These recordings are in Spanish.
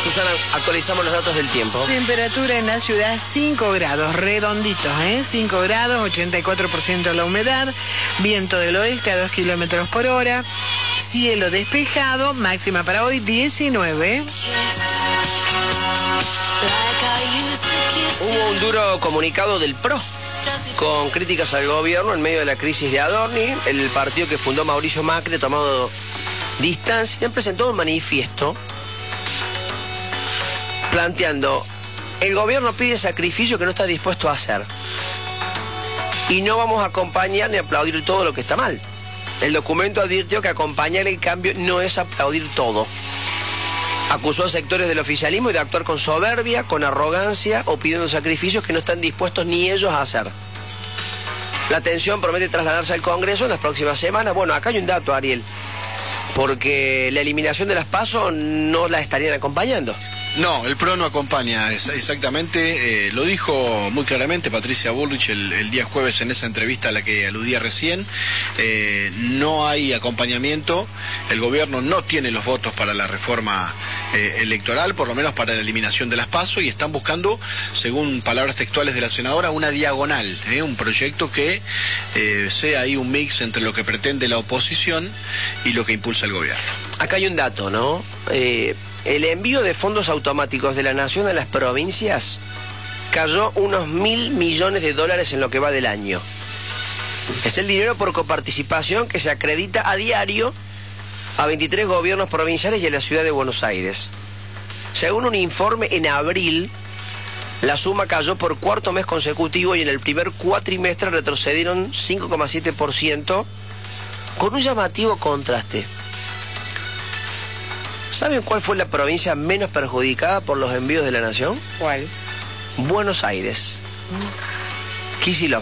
Susana, actualizamos los datos del tiempo. Temperatura en la ciudad 5 grados, redonditos, 5 grados, 84% la humedad, viento del oeste a 2 kilómetros por hora, cielo despejado, máxima para hoy 19. Hubo un duro comunicado del PRO con críticas al gobierno en medio de la crisis de Adorni. El partido que fundó Mauricio Macri ha tomado distancia y presentó un manifiesto planteando: el gobierno pide sacrificio que no está dispuesto a hacer y no vamos a acompañar ni aplaudir todo lo que está mal. El documento advirtió que acompañar el cambio no es aplaudir todo. Acusó a sectores del oficialismo de actuar con soberbia, con arrogancia o pidiendo sacrificios que no están dispuestos ni ellos a hacer. La tensión promete trasladarse al Congreso en las próximas semanas. Bueno, acá hay un dato, Ariel, porque la eliminación de las PASO no la estarían acompañando. No, el PRO no acompaña, exactamente, lo dijo muy claramente Patricia Bullrich el día jueves en esa entrevista a la que aludía recién. No hay acompañamiento, el gobierno no tiene los votos para la reforma electoral, por lo menos para la eliminación de las PASO, y están buscando, según palabras textuales de la senadora, una diagonal, un proyecto que sea ahí un mix entre lo que pretende la oposición y lo que impulsa el gobierno. Acá hay un dato, ¿no? El envío de fondos automáticos de la nación a las provincias cayó unos $1.000 millones en lo que va del año. Es el dinero por coparticipación que se acredita a diario a 23 gobiernos provinciales y a la ciudad de Buenos Aires. Según un informe, en abril la suma cayó por cuarto mes consecutivo y en el primer cuatrimestre retrocedieron 5,7%, con un llamativo contraste. ¿Saben cuál fue la provincia menos perjudicada por los envíos de la nación? ¿Cuál? Buenos Aires. Kicillof.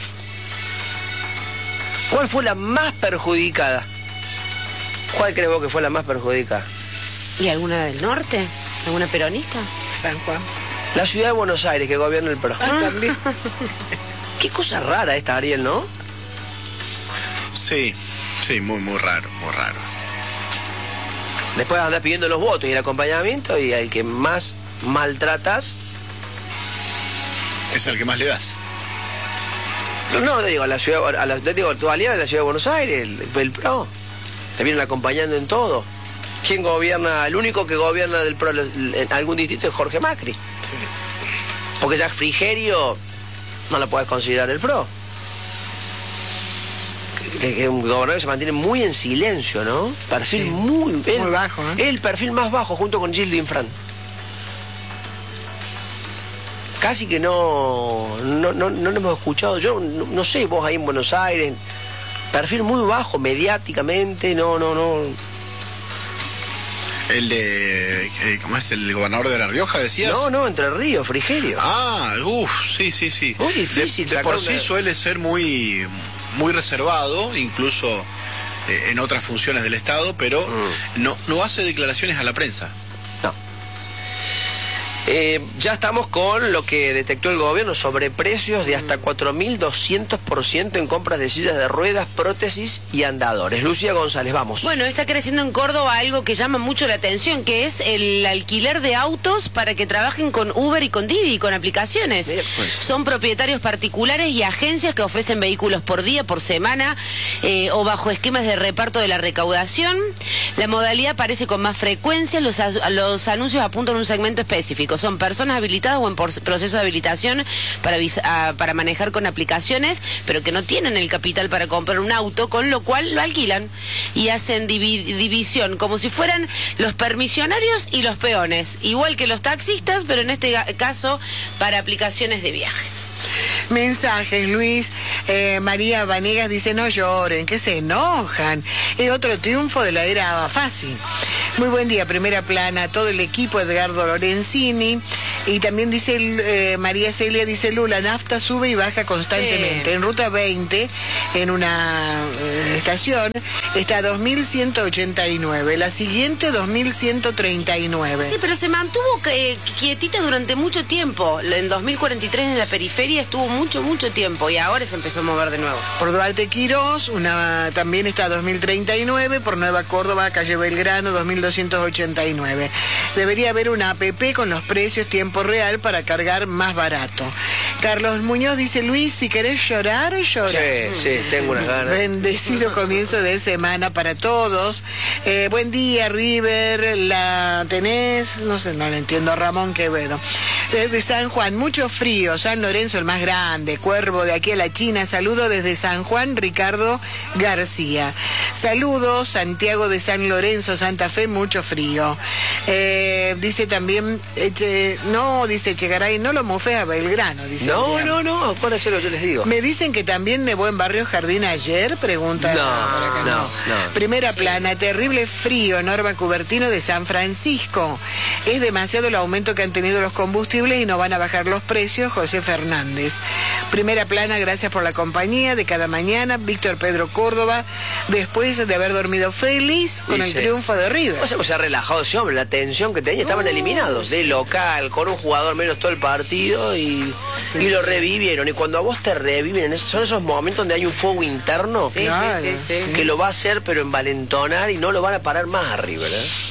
¿Cuál fue la más perjudicada? ¿Cuál crees vos que fue la más perjudicada? ¿Y alguna del norte? ¿Alguna peronista? San Juan. La ciudad de Buenos Aires, que gobierna el PRO. También. Qué cosa rara esta, Ariel, ¿no? Sí, muy raro, muy raro. Después andás pidiendo los votos y el acompañamiento, y al que más maltratas es el que más le das. No, digo, a la ciudad, digo, tu aliado de la ciudad de Buenos Aires, el PRO. Te vienen acompañando en todo. ¿Quién gobierna? El único que gobierna del PRO en algún distrito es Jorge Macri. Sí. Porque ya Frigerio no lo puedes considerar el PRO. Que un gobernador se mantiene muy en silencio, ¿no? Perfil sí, muy bajo, ¿eh? El perfil más bajo junto con Gildo Infran. Casi que no lo hemos escuchado. Yo no sé, vos ahí en Buenos Aires, perfil muy bajo mediáticamente, no. El de, ¿cómo es? ¿El gobernador de La Rioja, decías? No, Entre Ríos, Frigerio. Sí. Muy difícil. De por sí suele ser muy reservado, incluso en otras funciones del Estado, pero no hace declaraciones a la prensa. No. Ya estamos con lo que detectó el gobierno: sobreprecios de hasta 4.200% en compras de sillas de ruedas, prótesis y andadores. Lucía González, vamos. Bueno, está creciendo en Córdoba algo que llama mucho la atención, que es el alquiler de autos para que trabajen con Uber y con Didi, con aplicaciones. Pues. Son propietarios particulares y agencias que ofrecen vehículos por día, por semana, o bajo esquemas de reparto de la recaudación. La modalidad aparece con más frecuencia. Los anuncios apuntan a un segmento específico. Son personas habilitadas o en proceso de habilitación para manejar con aplicaciones, pero que no tienen el capital para comprar un auto, con lo cual lo alquilan y hacen división, como si fueran los permisionarios y los peones, igual que los taxistas, pero en este caso para aplicaciones de viajes. Mensajes, Luis. María Vanegas dice: no lloren, que se enojan. Es otro triunfo de la era fácil. Muy buen día, primera plana, todo el equipo, Edgardo Lorenzini. Y también dice María Celia, dice Lula, nafta sube y baja constantemente. En ruta 20, en una estación, está 2.189. La siguiente, 2.139. Sí, pero se mantuvo quietita durante mucho tiempo. En 2043 en la periferia estuvo mucho tiempo y ahora se empezó a mover de nuevo. Por Duarte Quirós, también está 2.039. Por Nueva Córdoba, calle Belgrano, 2.289. Debería haber una APP con los precios tiempo real para cargar más barato. Carlos Muñoz dice, Luis, si querés llorar, llora. Sí, tengo unas ganas. Bendecido comienzo de semana para todos. Buen día, River. ¿La tenés? No sé, no la entiendo. Ramón Quevedo. Desde San Juan, mucho frío. San Lorenzo, el más grande. Cuervo de aquí a la China. Saludo desde San Juan, Ricardo García. Saludos, Santiago de San Lorenzo, Santa Fe, mucho frío. Dice también, dice Chegaray, no lo mofes a Belgrano. Dice no, acuérdense, yo les digo. Me dicen que también nevó en Barrio Jardín ayer, pregunta. No. Primera plana, terrible frío, Norma Cubertino de San Francisco. Es demasiado el aumento que han tenido los combustibles y no van a bajar los precios, José Fernández. Primera plana, gracias por la compañía de cada mañana, Víctor Pedro Córdoba, después de haber dormido feliz con el triunfo de River. O sea, se ha relajado ese hombre, la tensión que tenía, estaban eliminados de local, con un jugador menos todo el partido y lo revivieron. Y cuando a vos te reviven, son esos momentos donde hay un fuego interno sí. que lo va a hacer pero envalentonar y no lo van a parar más a River.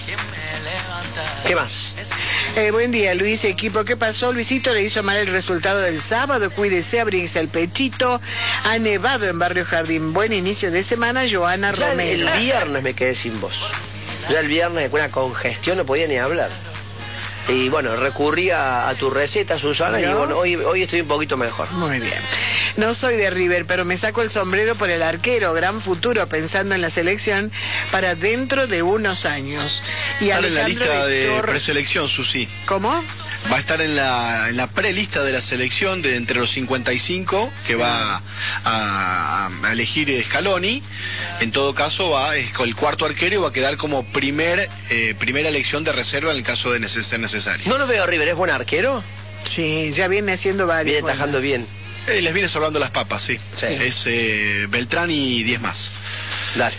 ¿Qué más? Buen día, Luis, equipo. ¿Qué pasó? Luisito le hizo mal el resultado del sábado. Cuídese, abríguese el pechito. Ha nevado en Barrio Jardín. Buen inicio de semana, Joana Romero. El viernes me quedé sin voz. Ya el viernes con una congestión no podía ni hablar. Y bueno, recurrí a tu receta, Susana, y bueno, hoy estoy un poquito mejor. Muy bien. No soy de River, pero me saco el sombrero por el arquero, gran futuro, pensando en la selección para dentro de unos años. Y está en la lista de preselección, Susi. ¿Cómo? Va a estar en la prelista de la selección de entre los 55 que va a elegir Scaloni. En todo caso, el cuarto arquero va a quedar como primera elección de reserva en el caso de ser necesario. No lo veo, River, ¿es buen arquero? Sí, ya viene haciendo varios. Viene tajando bien. Les viene salvando las papas, sí. Es Beltrán y 10 más. Dale.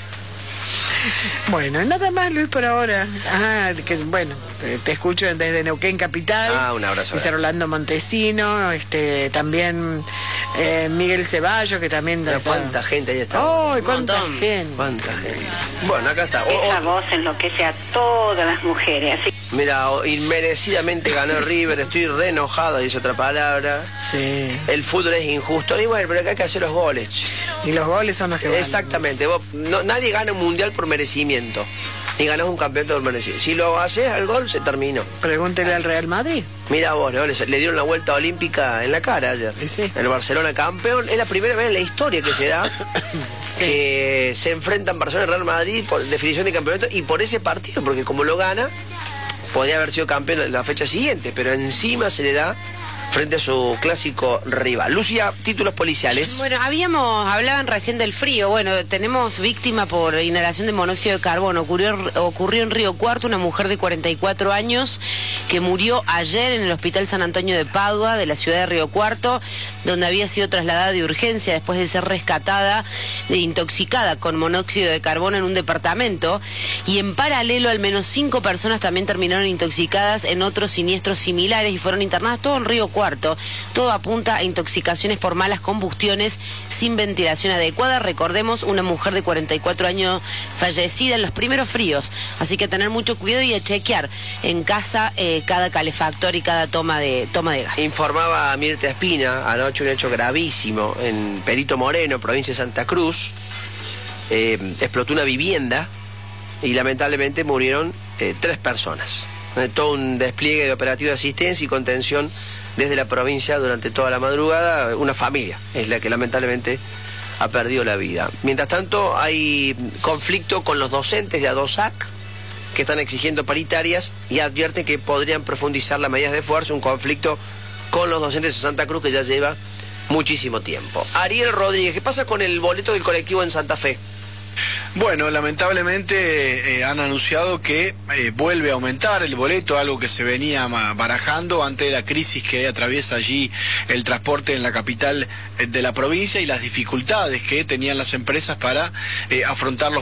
Bueno, nada más, Luis, por ahora. Te escucho desde Neuquén Capital. Un abrazo. Dice Rolando Montesino, también Miguel Ceballos, que también... ¿Cuánta gente ahí está? ¿Cuánta gente? Bueno, acá está. Esa voz enloquece a todas las mujeres. Así. Mira, inmerecidamente ganó River, estoy re enojado, dice otra palabra. Sí. El fútbol es injusto. Y bueno, pero acá hay que hacer los goles. Y los goles son los que exactamente. Nadie gana un mundial por merecimiento. Ni ganás un campeonato por merecimiento. Si lo haces al gol, se terminó. Pregúntele al Real Madrid. Mira vos, ¿no? Le dieron la vuelta olímpica en la cara ayer. Sí. El Barcelona campeón. Es la primera vez en la historia que se da que se enfrentan Barcelona y Real Madrid por definición de campeonato y por ese partido, porque como lo gana, podría haber sido campeón en la fecha siguiente, pero encima se le da frente a su clásico rival. Lucía, títulos policiales. Bueno, hablaban recién del frío. Bueno, tenemos víctima por inhalación de monóxido de carbono. Ocurrió en Río Cuarto, una mujer de 44 años que murió ayer en el Hospital San Antonio de Padua, de la ciudad de Río Cuarto, donde había sido trasladada de urgencia después de ser rescatada, intoxicada con monóxido de carbono en un departamento. Y en paralelo, al menos 5 personas también terminaron intoxicadas en otros siniestros similares y fueron internadas, todo en Río Cuarto. Todo apunta a intoxicaciones por malas combustiones sin ventilación adecuada. Recordemos, una mujer de 44 años fallecida en los primeros fríos. Así que tener mucho cuidado y a chequear en casa cada calefactor y cada toma de gas. Informaba Mirta Espina anoche un hecho gravísimo en Perito Moreno, provincia de Santa Cruz. Explotó una vivienda y lamentablemente murieron 3 personas. Todo un despliegue de operativo de asistencia y contención desde la provincia durante toda la madrugada. Una familia es la que lamentablemente ha perdido la vida. Mientras tanto, hay conflicto con los docentes de ADOSAC que están exigiendo paritarias y advierten que podrían profundizar las medidas de fuerza, un conflicto con los docentes de Santa Cruz que ya lleva muchísimo tiempo. Ariel Rodríguez, ¿qué pasa con el boleto del colectivo en Santa Fe? Bueno, lamentablemente han anunciado que vuelve a aumentar el boleto, algo que se venía barajando ante la crisis que atraviesa allí el transporte en la capital de la provincia y las dificultades que tenían las empresas para afrontar los